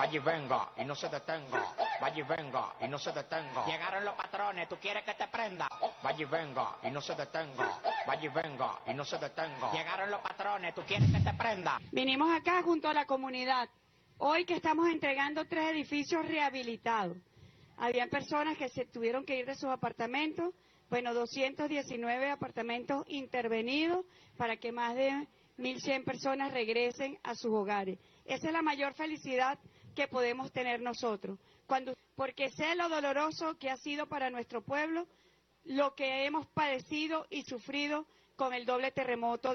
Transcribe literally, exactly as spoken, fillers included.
vaya y venga y no se detenga, vaya y venga y no se detenga. Llegaron los patrones, ¿tú quieres que te prenda? Vaya y venga y no se detenga, vaya y venga y no se detenga. Llegaron los patrones, ¿tú quieres que te prenda? Vinimos acá junto a la comunidad, hoy que estamos entregando tres edificios rehabilitados. Habían personas que se tuvieron que ir de sus apartamentos, bueno, doscientos diecinueve apartamentos intervenidos para que más de mil cien personas regresen a sus hogares. Esa es la mayor felicidad que podemos tener nosotros, cuando, porque sé lo doloroso que ha sido para nuestro pueblo lo que hemos padecido y sufrido con el doble terremoto.